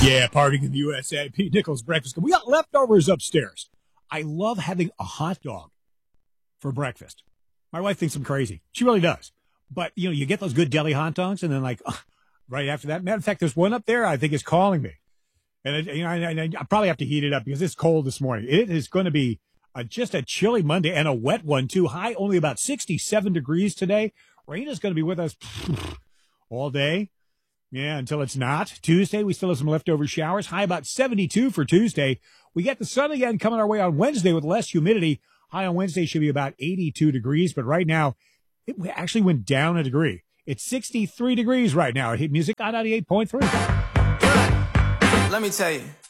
Yeah, partying in the USA. Pete Nichols Breakfast. We got leftovers upstairs. I love having a hot dog for breakfast. My wife thinks I'm crazy. She really does. But, you get those good deli hot dogs, and then, right after that. Matter of fact, there's one up there I think is calling me. And, I probably have to heat it up because it's cold this morning. It is going to be just a chilly Monday and a wet one, too. High only about 67 degrees today. Rain is going to be with us all day. Yeah, until it's not. Tuesday, we still have some leftover showers. High about 72 for Tuesday. We get the sun again coming our way on Wednesday with less humidity. High on Wednesday should be about 82 degrees, but right now, it actually went down a degree. It's 63 degrees right now at Hit Music on 98.3. Let me tell you.